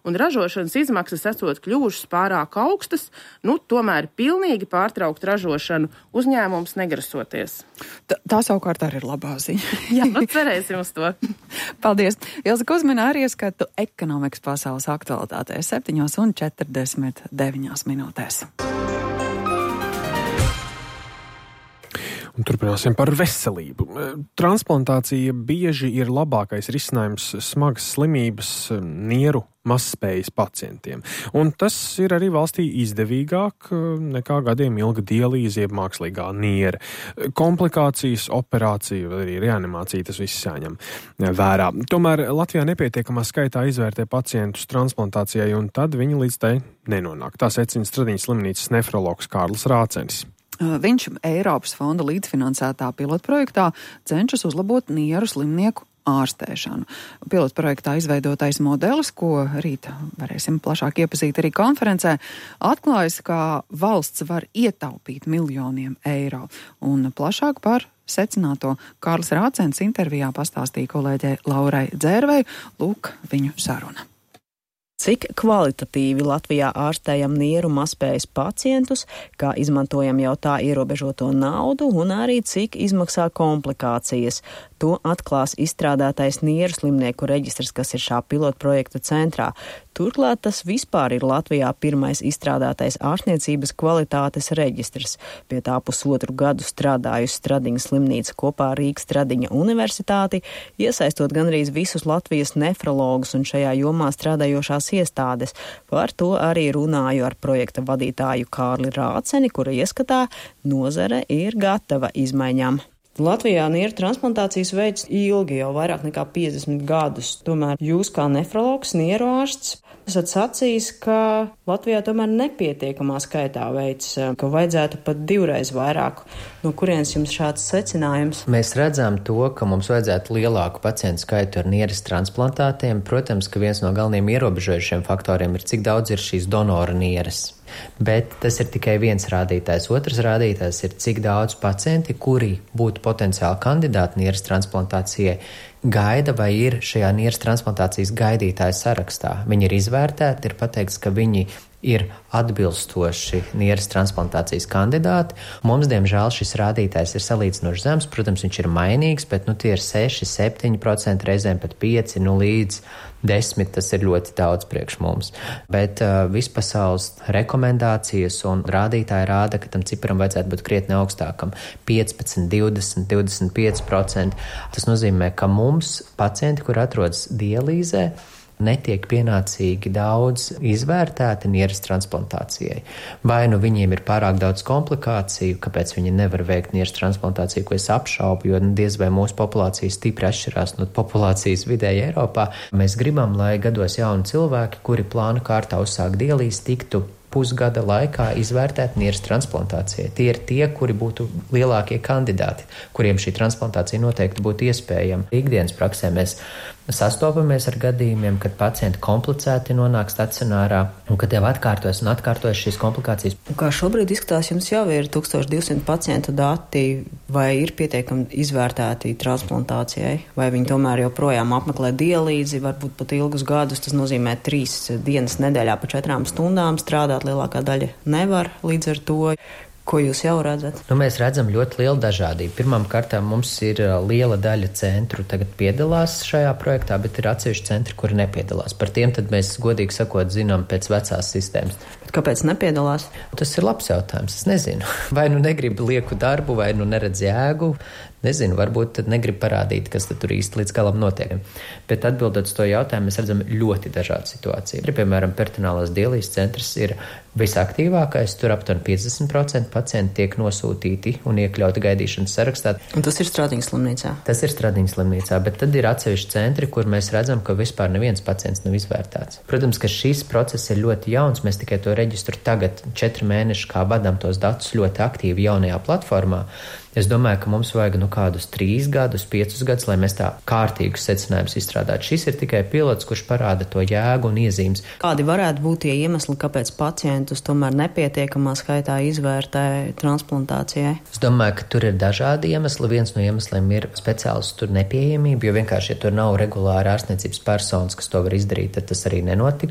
un ražošanas izmaksas esot kļuvušas pārāk augstas, tomēr pilnīgi pārtraukt ražošanu uzņēmums negrasoties. Tā savukārt arī ir labā ziņa. Jā, cerēsim uz to. Paldies. Ilza Kuzmina ar ieskatu ekonomikas pasaules aktualitātē 7:49 minūtēs. Un turpināsim par veselību. Transplantācija bieži ir labākais risinājums smagas slimības nieru mazspējas pacientiem. Un tas ir arī valstī izdevīgāk nekā gadiem ilga dialīze jeb mākslīgā niere. Komplikācijas, operācija, arī reanimācija, tas viss jāņem vērā. Tomēr Latvijā nepietiekamā skaitā izvērtē pacientus transplantācijai, un tad viņi līdz tai nenonāk. Tā secina Stradiņas slimnīcas nefrologs Kārlis Rācenis. Viņš Eiropas fonda līdzfinansētā pilotprojektā cenšas uzlabot nieru slimnieku ārstēšanu. Pilotprojektā izveidotais modelis, ko rīt varēsim plašāk iepazīt arī konferencē, atklājas, ka valsts var ietaupīt miljoniem eiro. Un plašāk par secināto Kārlis Rācenis intervijā pastāstīja kolēģei Laurai Dzērvei. Lūk, viņu saruna. Cik kvalitatīvi Latvijā ārstējam nieru mazspējas pacientus, kā izmantojam jau tā ierobežoto naudu un arī cik izmaksā komplikācijas. To atklās izstrādātais nieru slimnieku reģistrs, kas ir šā pilotprojekta centrā. Turklāt tas vispār ir Latvijā pirmais izstrādātais ārstniecības kvalitātes reģistrs. Pie tā 1,5 gadu strādājusi Stradiņas slimnīca kopā ar Rīgas Stradiņa universitāti, iesaistot gandrīz visus Latvijas nefrologus un šajā jomā strādājošās iestādes. Par to arī runāju ar projekta vadītāju Kārli Rāceni, kura ieskatā nozare ir gatava izmaiņām. Latvijā nieru transplantācijas veids ilgi, jau vairāk nekā 50 gadus. Tomēr jūs kā nefrologs, nieru ārsts, esat sacījis, ka Latvijā tomēr nepietiekamā skaitā veids, ka vajadzētu pat 2 reizes vairāk. No kurienes jums šāds secinājums? Mēs redzam to, ka mums vajadzētu lielāku pacientu skaitu ar nieres transplantātiem. Protams, ka viens no galvenajiem ierobežojušiem faktoriem ir, cik daudz ir šīs donora nieres. Bet tas ir tikai viens rādītājs. Otrs rādītājs ir, cik daudz pacienti, kuri būtu potenciāli kandidāti nieres transplantācijai, gaida vai ir šajā nieres transplantācijas gaidītāju sarakstā. Viņi ir izvērtēti, ir pateikts, ka viņi ir atbilstoši nieres transplantācijas kandidāti. Mums, diemžēl, šis rādītājs ir salīdzinoši zems. Protams, viņš ir mainīgs, bet tie ir 6-7%, reizēm pat 5, līdz 10. Tas ir ļoti daudz priekš mums. Bet vispasaules rekomendācijas un rādītāji rāda, ka tam ciparam vajadzētu būt krietni augstākam. 15, 20, 25%. Tas nozīmē, ka mums pacienti, kur atrodas dialīzē, netiek pienācīgi daudz izvērtēti nieres transplantācijai. Vai viņiem ir pārāk daudz komplikāciju, kāpēc viņi nevar veikt nieres transplantāciju, ko es apšaubu, jo diez vai mūsu populācija stipri atšķirās no populācijas vidēji Eiropā. Mēs gribam, lai gados jauni cilvēki, kuri plānu kārtā uzsāk dialīzi, tiktu pusgada laikā izvērtēt nieres transplantācijai. Tie ir tie, kuri būtu lielākie kandidāti, kuriem šī transplantācija noteikti būtu iespējama. Ikdienas praksē mēs sastopamies ar gadījumiem, kad pacienti komplicēti nonāk stacionārā un kad jau atkārtojas šīs komplikācijas. Kā šobrīd izskatās, jums jau ir 1200 pacientu dati, vai ir pietiekami izvērtēti transplantācijai, vai viņi tomēr joprojām apmeklē dialīzi, varbūt pat ilgus gadus, tas nozīmē 3 dienas nedēļā pa 4 stundām strādāt, lielākā daļa nevar līdz ar to. Ko jūs jau redzat? Mēs redzam ļoti lielu dažādību. Pirmām kārtām mums ir liela daļa centru tagad piedalās šajā projektā, bet ir atsevišķi centri, kuri nepiedalās. Par tiem tad mēs, godīgi sakot, zinām pēc vecās sistēmas. Kāpēc nepiedalās? Tas ir labs jautājums, es nezinu. Vai negrib lieku darbu, vai neredz jēgu. Nezinu, varbūt tad negrib parādīt, kas tad tur īsti līdz galam notiek. Bet atbildot uz to jautājumu, mēs redzam ļoti dažādu situāciju. Piemēram, peritoneālās dialīzes centrs ir visaktīvākais, tur aptuveni 50% pacienti tiek nosūtīti un iekļauti gaidīšanas sarakstā. Un tas ir Stradiņas slimnīcā? Tas ir Stradiņas slimnīcā, bet tad ir atsevišķi centri, kur mēs redzam, ka vispār neviens pacients nav izvērtēts. Protams, ka šis process ir ļoti jauns, mēs tikai to reģistru tagad 4 mēneši kā vadām tos datus ļoti aktīvi jaunajā platformā. Es domāju, ka mums vajag kādus 3 gadus, 5 gadus, lai mēs tā kārtīgus secinājumus izstrādātu. Šis ir tikai pilots, kurš parāda to jēgu un iezīmes. Kādi varētu būt tie iemesli, kāpēc pacientus tomēr nepietiekamā skaitā izvērtē transplantācijai? Es domāju, ka tur ir dažādi iemesli. Viens no iemesliem ir speciālistu nepieejamība, jo vienkārši, ja tur nav regulāri ārstniecības personas, kas to var izdarīt, tad tas arī nenotiks.